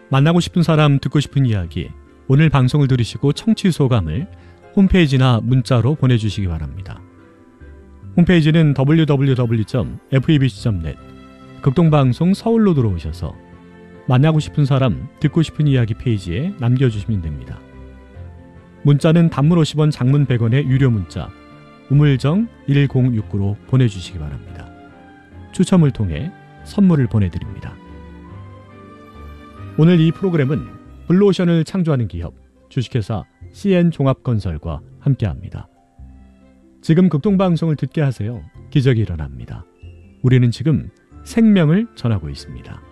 만나고 싶은 사람, 듣고 싶은 이야기, 오늘 방송을 들으시고 청취 소감을 홈페이지나 문자로 보내주시기 바랍니다. 홈페이지는 www.febc.net 극동방송 서울로 들어오셔서 만나고 싶은 사람, 듣고 싶은 이야기 페이지에 남겨주시면 됩니다. 문자는 단문 50원, 장문 100원의 유료 문자 우물정 1069로 보내주시기 바랍니다. 추첨을 통해 선물을 보내드립니다. 오늘 이 프로그램은 블루오션을 창조하는 기업 주식회사 CN종합건설과 함께합니다. 지금 극동방송을 듣게 하세요. 기적이 일어납니다. 우리는 지금 생명을 전하고 있습니다.